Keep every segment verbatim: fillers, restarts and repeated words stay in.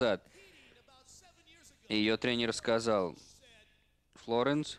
назад. И ее тренер сказал: «Флоренс,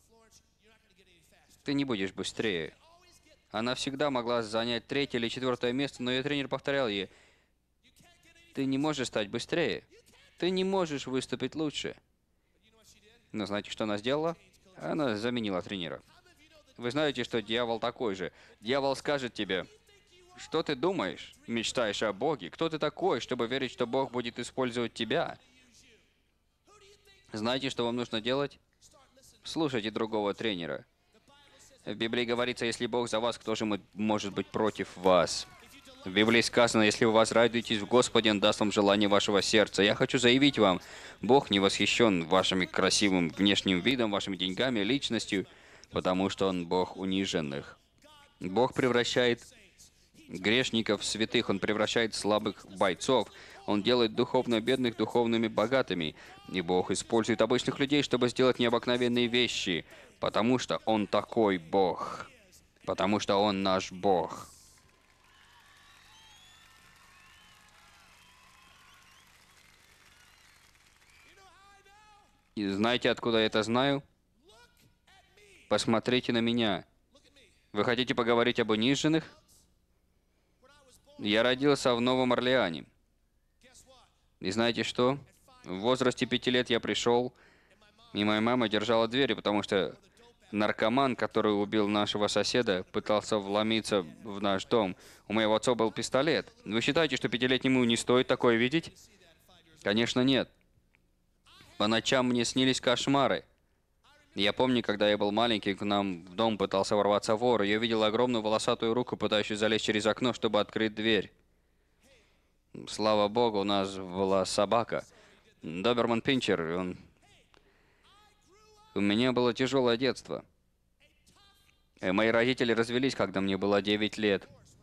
ты не будешь быстрее». Она всегда могла занять третье или четвертое место, но ее тренер повторял ей: «Ты не можешь стать быстрее. Ты не можешь выступить лучше». Но знаете, что она сделала? Она заменила тренера. Вы знаете, что дьявол такой же. Дьявол скажет тебе: «Что ты думаешь? Мечтаешь о Боге? Кто ты такой, чтобы верить, что Бог будет использовать тебя?» Знаете, что вам нужно делать? Слушайте другого тренера. В Библии говорится: «Если Бог за вас, кто же мо- может быть против вас?» В Библии сказано: «Если вы возрадуетесь в Господе, Он даст вам желание вашего сердца». Я хочу заявить вам, Бог не восхищен вашим красивым внешним видом, вашими деньгами, личностью, потому что Он Бог униженных. Бог превращает грешников в святых, Он превращает слабых в бойцов, Он делает духовно бедных духовными богатыми. И Бог использует обычных людей, чтобы сделать необыкновенные вещи, потому что Он такой Бог, потому что Он наш Бог. И знаете, откуда я это знаю? Посмотрите на меня. Вы хотите поговорить об униженных? Я родился в Новом Орлеане. И знаете что? В возрасте пяти лет я пришел, и моя мама держала двери, потому что наркоман, который убил нашего соседа, пытался вломиться в наш дом. У моего отца был пистолет. Вы считаете, что пятилетнему не стоит такое видеть? Конечно, нет. По ночам мне снились кошмары. Я помню, когда я был маленький, к нам в дом пытался ворваться вор, и я видел огромную волосатую руку, пытающуюся залезть через окно, чтобы открыть дверь. Слава богу, у нас была собака. Доберман Пинчер, и он... У меня было тяжелое детство. Э, Мои родители развелись, когда мне было девять лет.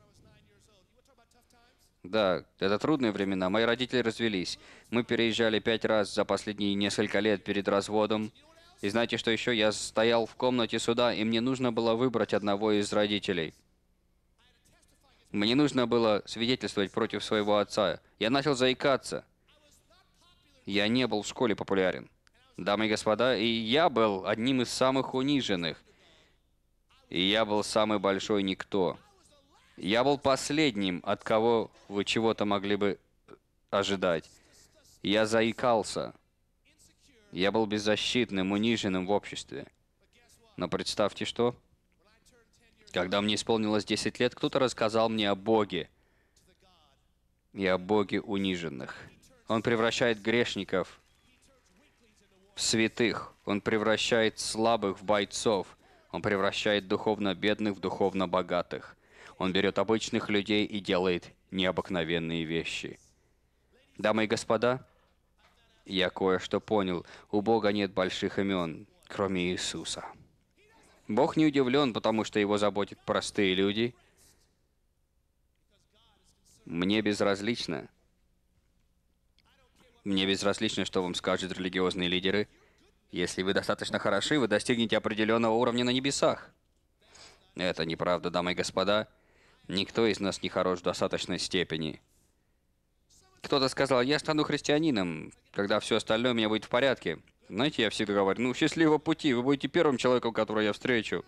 Да, это трудные времена. Мои родители развелись. Мы переезжали пять раз за последние несколько лет перед разводом. И знаете, что еще? Я стоял в комнате суда, и мне нужно было выбрать одного из родителей. Мне нужно было свидетельствовать против своего отца. Я начал заикаться. Я не был в школе популярен. Дамы и господа, и я был одним из самых униженных. И я был самый большой никто. Я был последним, от кого вы чего-то могли бы ожидать. Я заикался. Я был беззащитным, униженным в обществе. Но представьте, что? Когда мне исполнилось десять лет, кто-то рассказал мне о Боге и о Боге униженных. Он превращает грешников в святых. Он превращает слабых в бойцов. Он превращает духовно бедных в духовно богатых. Он берет обычных людей и делает необыкновенные вещи. Дамы и господа, я кое-что понял. У Бога нет больших имен, кроме Иисуса. Бог не удивлен, потому что его заботят простые люди. Мне безразлично. Мне безразлично, что вам скажут религиозные лидеры. Если вы достаточно хороши, вы достигнете определенного уровня на небесах. Это неправда, дамы и господа. Никто из нас не хорош в достаточной степени. Кто-то сказал: «Я стану христианином, когда все остальное у меня будет в порядке». Знаете, я всегда говорю: ну, счастливого пути, вы будете первым человеком, которого я встречу.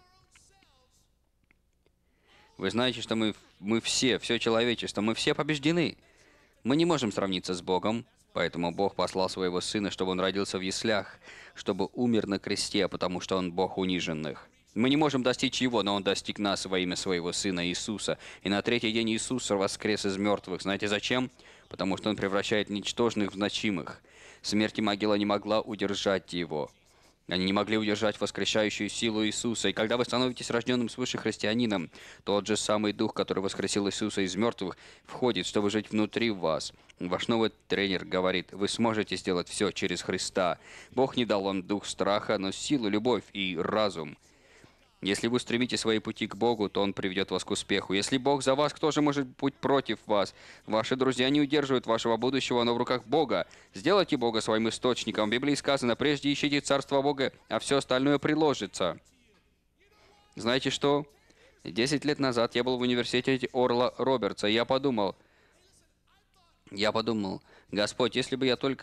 Вы знаете, что мы, мы все, все человечество, мы все побеждены. Мы не можем сравниться с Богом, поэтому Бог послал своего Сына, чтобы Он родился в яслях, чтобы умер на кресте, потому что Он Бог униженных. Мы не можем достичь Его, но Он достиг нас во имя Своего Сына Иисуса. И на третий день Иисус воскрес из мертвых. Знаете зачем? Потому что Он превращает ничтожных в значимых. Смерть и могила не могла удержать Его. Они не могли удержать воскрешающую силу Иисуса. И когда вы становитесь рожденным свыше христианином, тот же самый Дух, который воскресил Иисуса из мертвых, входит, чтобы жить внутри вас. Ваш новый тренер говорит: вы сможете сделать все через Христа. Бог не дал вам дух страха, но силу, любовь и разум. Если вы стремите свои пути к Богу, то Он приведет вас к успеху. Если Бог за вас, кто же может быть против вас? Ваши друзья не удерживают вашего будущего, но в руках Бога. Сделайте Бога своим источником. В Библии сказано: прежде ищите Царство Бога, а все остальное приложится. Знаете что? Десять лет назад я был в университете Орла Робертса, и я подумал, я подумал, Господь, если бы я только